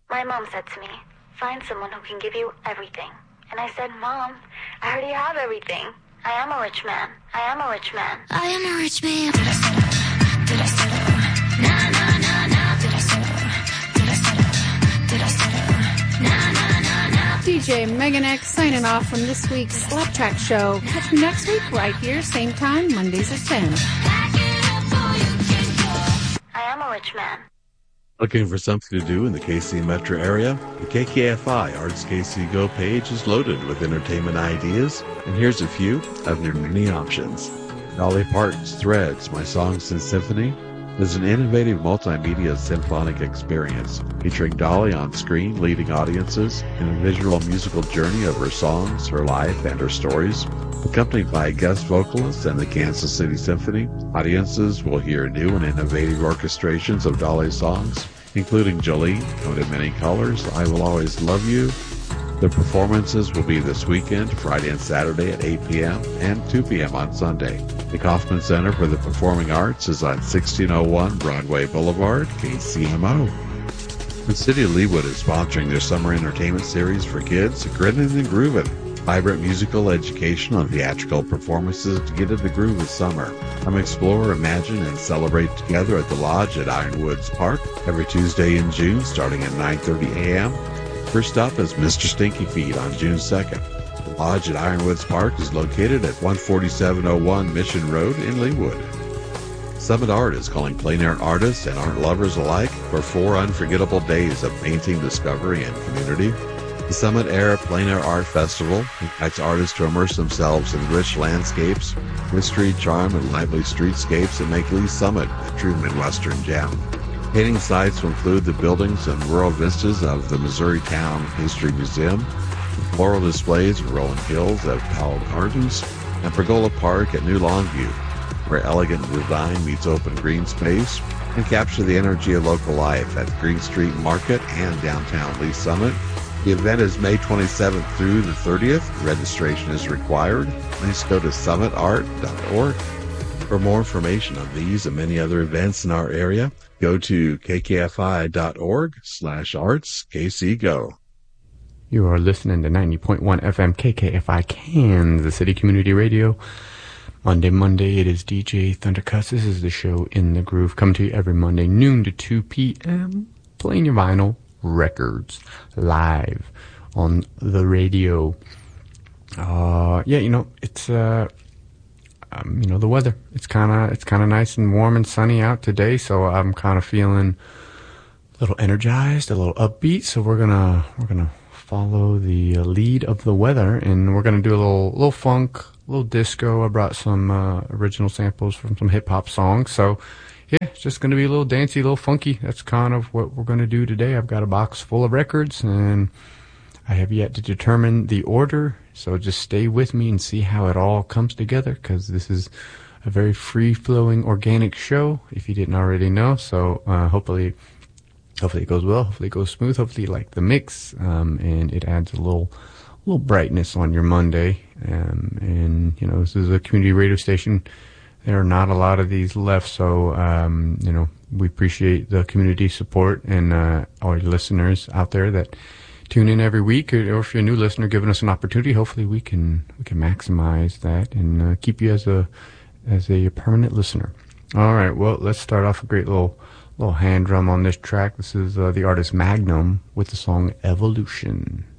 My mom said to me, find someone who can give you everything. And I said, Mom, I already have everything. I am a rich man. I am a rich man. I am a rich man. Did I settle? Did I settle? Nah, nah, nah, nah. Did I settle? Did I settle? Did I settle? Nah, nah, nah, nah. DJ Megan X signing off from this week's Slap Track Show. Catch me next week right here, same time, Mondays at 10. I am a rich man. Looking for something to do in the KC metro area? The KKFI Arts KC Go page is loaded with entertainment ideas, and here's a few of your many options. Dolly Parton's Threads, My Songs in Symphony, is an innovative multimedia symphonic experience featuring Dolly on screen leading audiences in a visual musical journey of her songs, her life, and her stories. Accompanied by guest vocalists and the Kansas City Symphony, audiences will hear new and innovative orchestrations of Dolly's songs, including Jolene, Known in Many Colors, I Will Always Love You. The performances will be this weekend, Friday and Saturday at 8 p.m. and 2 p.m. on Sunday. The Kaufman Center for the Performing Arts is on 1601 Broadway Boulevard, KCMO. The City of Leawood is sponsoring their summer entertainment series for kids, Grinnin' and Groovin'. Vibrant musical, educational, and theatrical performances to get in the groove of summer. Come explore, imagine, and celebrate together at the Lodge at Ironwoods Park every Tuesday in June starting at 9:30 a.m. First up is Mr. Stinky Feet on June 2nd. The Lodge at Ironwoods Park is located at 14701 Mission Road in Leawood. Summit Art is calling plein air artists and art lovers alike for 4 unforgettable days of painting, discovery, and community. The Summit Air Plein Air Art Festival invites artists to immerse themselves in rich landscapes, history, charm, and lively streetscapes that make Lee Summit a true Midwestern gem. Painting sites will include the buildings and rural vistas of the Missouri Town History Museum, the floral displays of Rolling Hills at Powell Gardens, and Pergola Park at New Longview, where elegant design meets open green space, and capture the energy of local life at Green Street Market and downtown Lee Summit. The event is May 27th through the 30th. Registration is required. Please go to summitart.org. For more information on these and many other events in our area, go to kkfi.org/arts KCGO. You are listening to 90.1 FM KKFI Kansas City Community Radio. Monday, it is DJ Thundercuts. This is the show In the Groove. Come to you every Monday, noon to 2 p.m. Playing your vinyl records live on the radio. It's the weather. It's kind of nice and warm and sunny out today, so I'm kind of feeling a little energized, a little upbeat. So we're gonna follow the lead of the weather, and we're gonna do a little funk, a little disco. I brought some original samples from some hip hop songs, so. Yeah, it's just going to be a little dancey, a little funky. That's kind of what we're going to do today. I've got a box full of records, and I have yet to determine the order. So just stay with me and see how it all comes together, because this is a very free-flowing, organic show, if you didn't already know. So hopefully it goes well. Hopefully it goes smooth. Hopefully you like the mix, and it adds a little brightness on your Monday. This is a community radio station. There are not a lot of these left, so, we appreciate the community support and all your listeners out there that tune in every week, or if you're a new listener giving us an opportunity, hopefully we can maximize that and keep you as a permanent listener. All right, well, let's start off a great little hand drum on this track. This is the artist Magnum with the song Evolution.